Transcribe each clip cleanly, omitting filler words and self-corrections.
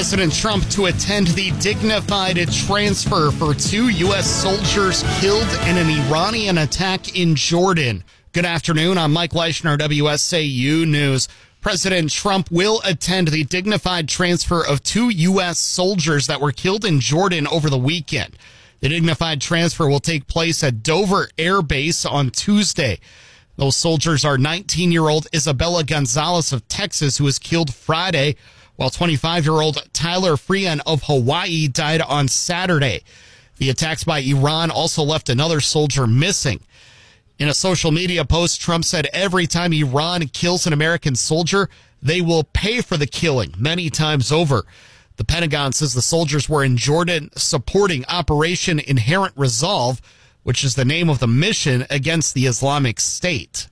President Trump to attend the dignified transfer for 2 U.S. soldiers killed in an Iranian attack in Jordan. Good afternoon. I'm Mike Leishner, WSAU News. President Trump will attend the dignified transfer of 2 U.S. soldiers that were killed in Jordan over the weekend. The dignified transfer will take place at Dover Air Base on Tuesday. Those soldiers are 19-year-old Isabella Gonzalez of Texas, who was killed Friday, while 25-year-old Tyler Freehan of Hawaii died on Saturday. The attacks by Iran also left another soldier missing. In a social media post, Trump said every time Iran kills an American soldier, they will pay for the killing many times over. The Pentagon says the soldiers were in Jordan supporting Operation Inherent Resolve, which is the name of the mission against the Islamic State.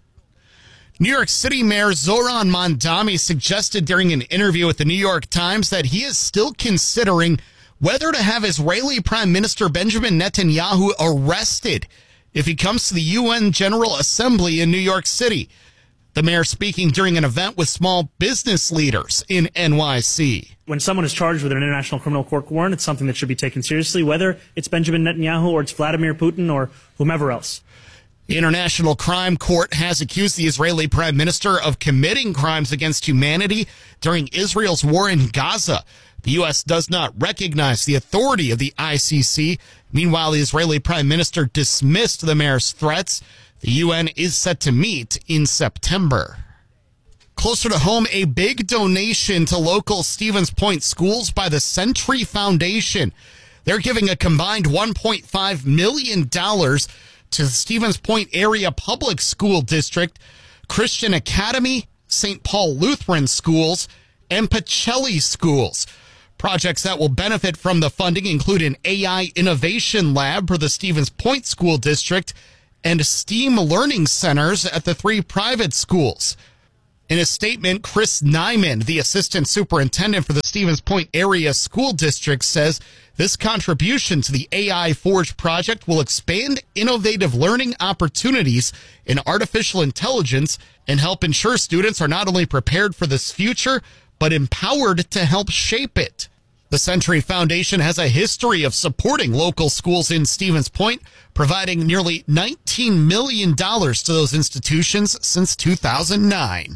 New York City Mayor Zoran Mondani suggested during an interview with the New York Times that he is still considering whether to have Israeli Prime Minister Benjamin Netanyahu arrested if he comes to the UN General Assembly in New York City. The mayor speaking during an event with small business leaders in NYC. When someone is charged with an international criminal court warrant, it's something that should be taken seriously, whether it's Benjamin Netanyahu or it's Vladimir Putin or whomever else. The International Crime Court has accused the Israeli Prime Minister of committing crimes against humanity during Israel's war in Gaza. The U.S. does not recognize the authority of the ICC. Meanwhile, the Israeli Prime Minister dismissed the mayor's threats. The UN is set to meet in September. Closer to home, a big donation to local Stevens Point schools by the Century Foundation. They're giving a combined $1.5 million to the Stevens Point Area Public School District, Christian Academy, St. Paul Lutheran Schools, and Pacelli Schools. Projects that will benefit from the funding include an AI innovation lab for the Stevens Point School District and STEAM learning centers at the 3 private schools. In a statement, Chris Nyman, the assistant superintendent for the Stevens Point Area School District, says this contribution to the AI Forge project will expand innovative learning opportunities in artificial intelligence and help ensure students are not only prepared for this future, but empowered to help shape it. The Century Foundation has a history of supporting local schools in Stevens Point, providing nearly $19 million to those institutions since 2009.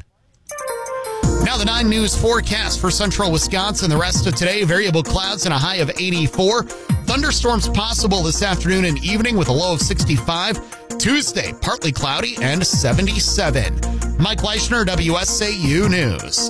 Now the 9 News forecast for central Wisconsin. The rest of today, variable clouds and a high of 84. Thunderstorms possible this afternoon and evening with a low of 65. Tuesday, partly cloudy and 77. Mike Leishner, WSAU News.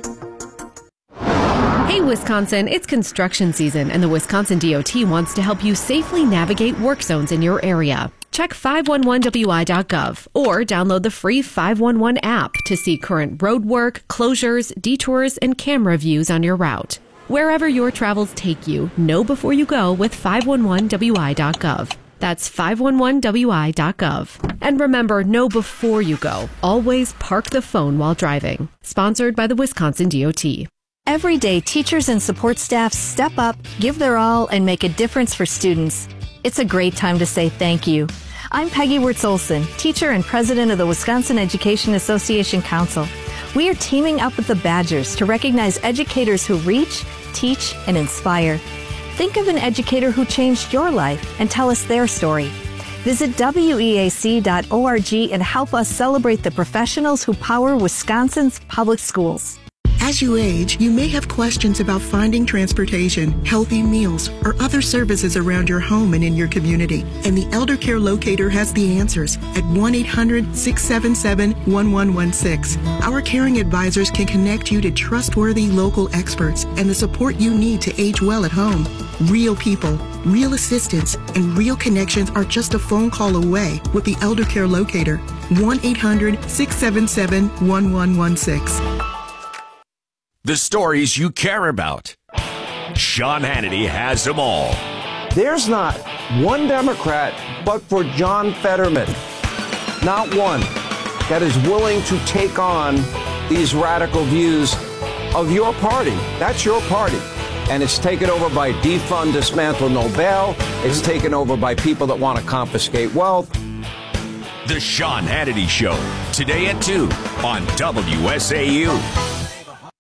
Hey, Wisconsin, it's construction season, and the Wisconsin DOT wants to help you safely navigate work zones in your area. Check 511wi.gov or download the free 511 app to see current road work, closures, detours, and camera views on your route. Wherever your travels take you, know before you go with 511wi.gov. That's 511wi.gov. And remember, know before you go. Always park the phone while driving. Sponsored by the Wisconsin DOT. Every day, teachers and support staff step up, give their all, and make a difference for students. It's a great time to say thank you. I'm Peggy Wirtz-Olson, teacher and president of the Wisconsin Education Association Council. We are teaming up with the Badgers to recognize educators who reach, teach, and inspire. Think of an educator who changed your life and tell us their story. Visit weac.org and help us celebrate the professionals who power Wisconsin's public schools. As you age, you may have questions about finding transportation, healthy meals, or other services around your home and in your community. And the Elder Care Locator has the answers at 1-800-677-1116. Our caring advisors can connect you to trustworthy local experts and the support you need to age well at home. Real people, real assistance, and real connections are just a phone call away with the Elder Care Locator. 1-800-677-1116. The stories you care about. Sean Hannity has them all. There's not one Democrat but for John Fetterman. Not one that is willing to take on these radical views of your party. That's your party. And it's taken over by defund, dismantle, Nobel. It's taken over by people that want to confiscate wealth. The Sean Hannity Show, today at 2 on WSAU.